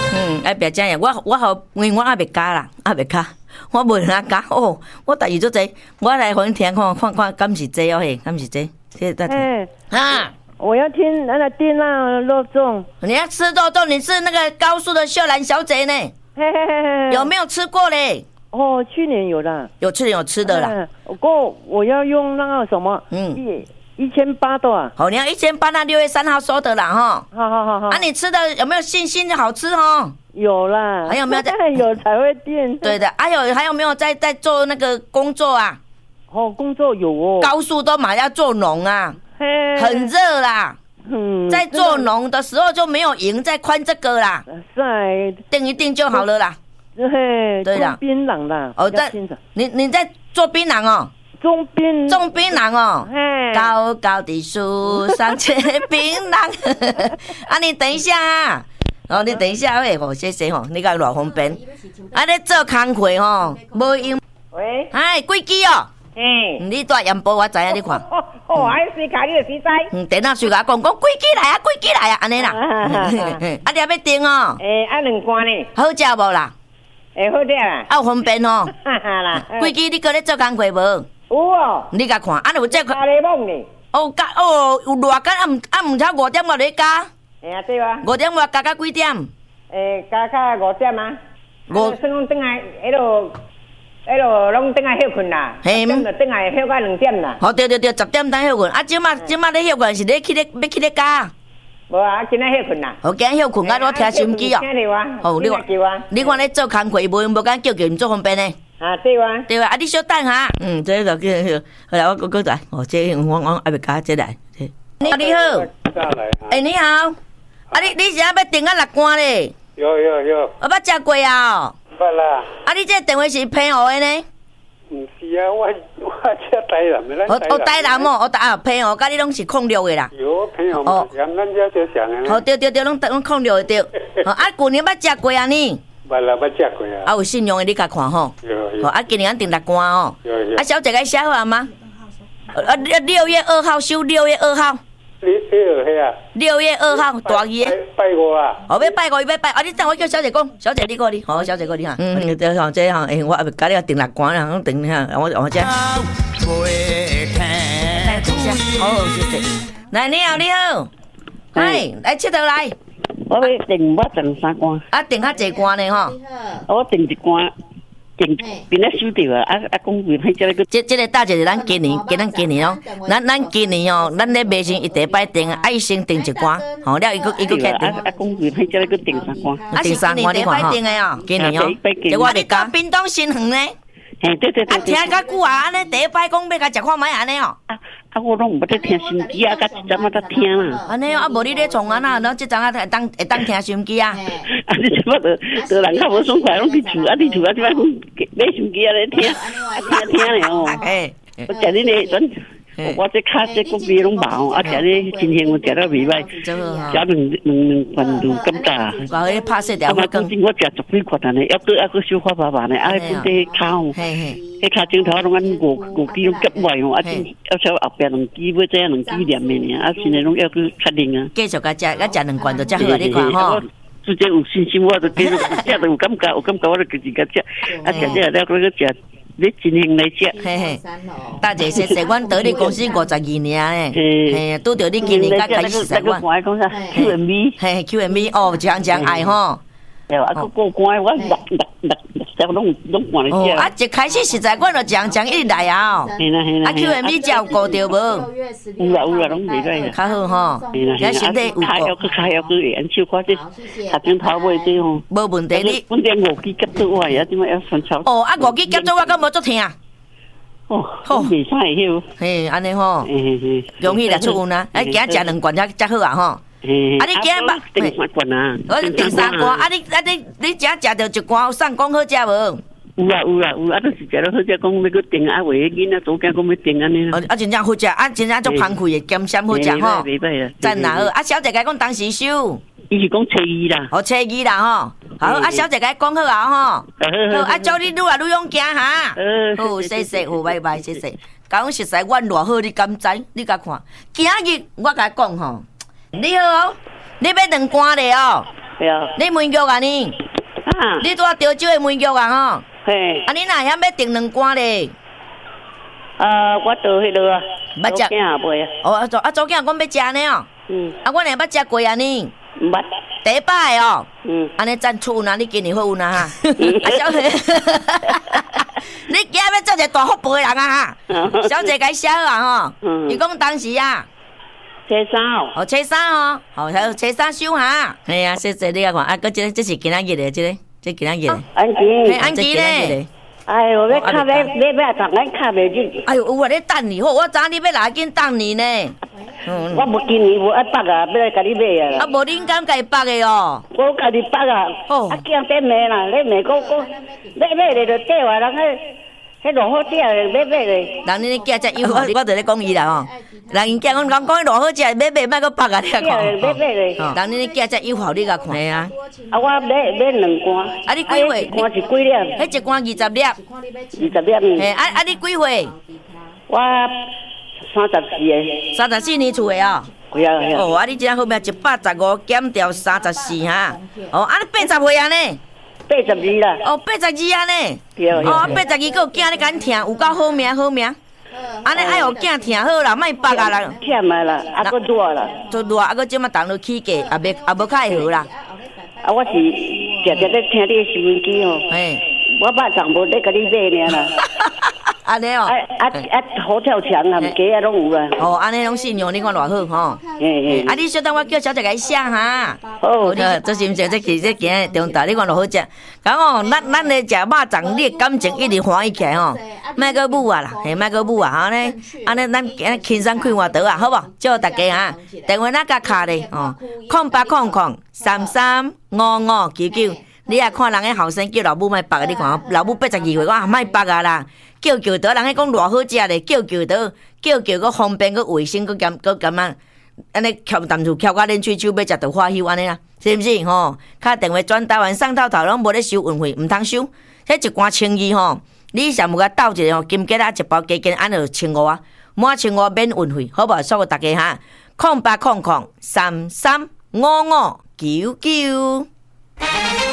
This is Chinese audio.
爱别这样，我好，因为我还袂加啦，还袂加，我袂哪加哦，我代志做济，我来互你听看，敢是这哦嘿，敢是这，这在听啊。 我要听那个丁那肉粽。 你要吃肉粽，你是那个高速的秀兰小姐呢？ 嘿嘿嘿， 有没有吃过嘞？ 哦，去年有啦， 有吃的啦。 我要用那个什么，1800多啊。 好，你要1800，那6月3号收的啦哈。 好。 啊，你吃的有没有信心好吃哈？ 有啦。 还有没有在？ 有才会订。 对的，还有没有在做那个工作啊？ 哦，工作有哦。 高速都马要做农啊。很热啦，在做农的时候就没有赢，在宽这个啦， 是定一定就好了啦。 对啦，槟榔啦。 哦，你在做槟榔哦？种槟榔哦。高高的树上结槟榔。啊，你等一下啊，哦，你等一下喂，哦，谢谢哦，你讲偌方便。啊，你做工课吼，无用。 喂， 哎，几支哦？你带盐包我知影，你看。 还是卡你就死知。 电脑随甲讲几支来啊，安尼啦。啊，你还要订哦？ 啊2罐呢。 好食无啦？ 好食啦。 啊，有方便哦。 啦。 几支你搁咧做工课无？ 有哦。 你甲看，啊，有这个。 加咧懵呢。 哦，有热干，唔超5点外咧加。 对啊。 5点外加到几点？ 加到5点啊。算讲等下迄落拢等下休困啦，等下休到2点啦。 好，对，10点等休困。啊，即马咧休困是咧要去咧加？ 无啊，今仔休困啦。 好，今仔休困，我听收音机哦。 听着啊。 好，你看咧做工课，无敢叫唔做方便呢？ 对啊。 对啊，啊，你小等下。这个叫，后来我来，这我还袂加这来。你好。你好。啊，你是要订啊6罐咧？ 有。 我捌食过啊。 捌啦。 啊，你这电话是偏湖的呢？ 唔是啊，我这台南的， 咱台南哦，偏湖，甲你拢是06的啦。 有偏湖嘛，咱这就上的。 哦，对，拢06的对。啊，旧年捌食过啊你？ 捌啦，捌食过啊。 啊，有信用的你甲看吼。 有。 啊，今年订6罐哦。 有。 啊，小姐该写好啊吗？6月2号收，6月2号。6月2号，大二的。 拜5啊！ 哦，要拜5，要拜。啊，你等我叫小姐讲，小姐你过你，好，小姐过你哈。对吼，这吼，我也甲你订6罐啦，我订哈，我这。好，谢谢。来，你好。嗨，来佚佗来。 我要订3罐。 啊，订较济罐呢吼。 我订1罐。变咧收掉啊！讲变迄只个， 这个大姐是咱今年哦，咱今年哦，咱咧卖先一礼拜订，爱先订1罐，好了一个开订。 讲变迄只个订3罐， 订3罐你看哈。今年哦，这我咧到屏东新园呢。 对。 啊，听较久啊，安尼第一摆讲要甲食看卖安尼哦。 我拢毋捌咧听收音机啊，甲一阵仔在听啦。 安尼啊，无你咧创啊呐，然后即阵啊会当听收音机啊。 你即摆就人较无爽快，拢去厝啊，你厝啊即摆讲买收音机啊咧听，听咧哦。我食你咧阵。我这卡这个味拢麻哦，食你今天我食了袂歹，食两罐都咁大。 我迄拍摄条， 我讲真，我食10几罐呢，还佫小花白白呢，啊，本地卡哦，迄卡镜头拢按5支拢夹坏哦，啊，要稍后边2支，要这2支连的呢，啊，现在拢要佫确定啊。 继续甲食2罐就遮好，你看吼。 自己有信心，我就继续食，有感觉，我就自己甲食，啊，食了佫食。你真行来食， 大姐谢谢，阮得你公司52年咧，拄着你今年才开始使阮。QMB 哦，常爱吼。 啊，过关我拢换来食。 啊，一开始实在阮就常一直来啊。啊 ，QMB 照顾着无？ 有啦，拢袂歹。 较好吼，咱身体有顾。 脚会按手看这，头前头尾这吼。 无问题，你。 阮连5支夹做我呀，点解要分操？ 哦，啊5支夹做我，敢无足疼。 哦，好，袂使会晓。 嘿，安尼吼。容易来出运啊！哎，今仔食2罐才好啊吼。啊，你今仔订3罐啊？ 我订3罐，啊你今仔食着1罐，有送讲好食无？ 有啊，都是食了好食，讲要去订啊，为囡仔早间讲要订安尼。 啊，真正好食，啊，真正足澎湃的，咸鲜好食吼。 袂歹啊。 赞啦好，啊，小姐甲讲当时收。 伊是讲初2啦。 哦，初2啦吼。好，啊，小姐甲讲好啊吼。好，啊，祝你愈来愈勇行哈。好，谢谢，好，拜拜，谢谢。讲实在，阮偌好，你敢知？你甲看，今日我甲讲吼，你好哦，你要2罐咧哦。 对啊。 你梅玉啊你？ 啊。 你拄啊潮州的梅玉啊吼？ 嘿。 啊，你哪遐要订两罐咧？ 我倒迄落啊。 捌食。 囝买啊。 哦，早囝阮要食呢哦。啊，阮也捌食过啊呢。 捌。 第一摆哦。安尼赞出呐，你今年好有呐哈。啊，小姐，你今日要做一个大福报的人啊哈。小姐该写好啊吼。伊讲当时啊。 初三哦。 哦，初三哦，哦，还有初三收哈。系啊，谢谢你啊看，啊，搁这是今仔日的，这今仔日的。 安琪。 安琪咧。 哎呦，要卡要当咱卡袂进。 哎呦，有啊，你等你好，我知你要来紧等你呢。 我无今年无爱绑啊，要来甲你买啊。 啊，无你敢家己绑的哦。 我家己绑啊。哦。啊，惊得买啦，你买个买咧就缀话人迄落好食咧，买咧。 人你囝才有，我就咧讲伊啦吼。人因囝讲落好食，买莫搁绑啊，你看。 买咧。 人你囝才有效，你甲看。系啊。 啊，我买两罐。啊， 你几岁？ 一罐是几粒？ 迄一罐20粒。 20粒。 嘿，啊，你几岁？ 我34个。 34年厝的哦。 对啊。 哦，啊，你这样好命115减掉34哈。哦，啊，你80岁啊呢 ？82啦。 哦，82啊呢。 对。 哦，82个有囝你敢听，有够好命好命。安尼爱互囝听好啦，莫绑啊啦。 忝啊啦，啊搁热啦。 做热，啊搁即马动落起价，也无较会好啦。 啊，我是常常咧听你的收音机哦。嘿。我肉粽无咧甲你买尔啦。 安尼哦。 好跳墙啊，鸡啊拢有啊。 哦，安尼拢信用，你看偌好吼。嘿。啊，你小等我叫小姐甲伊写哈。 好。 这是毋是这今日中昼你看偌好食？讲哦，咱咧食肉粽，你感情一直欢喜起来吼。莫搁舞啊啦，嘿，莫搁舞啊，安尼咱轻松开换刀啊，好无？祝大家哈，电话哪甲卡咧哦，0800335599。你也看人个后生叫老母莫绑，你看老母82岁，我莫绑啊啦。叫倒，人迄讲偌好食咧，叫倒，搁方便，搁卫生，搁甘啊，安尼翘淡厝翘甲恁喙手要食着花休安尼啦，是毋是吼？敲电话转台湾送透拢无咧收运费，毋通收。迄一罐1,200吼，你想要甲斗一个吼，金桔啊一包加减安尼就1,500啊，满1,500免运费，好无？祝福大家哈，0800335599。